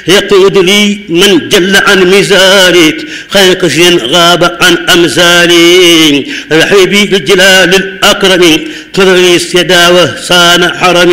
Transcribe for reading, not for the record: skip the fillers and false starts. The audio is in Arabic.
يقود لي من جل عن مزارك خير كشف غاب عن أمزالي رحبي الجلال الأكرم كريس يداوه صان حرمي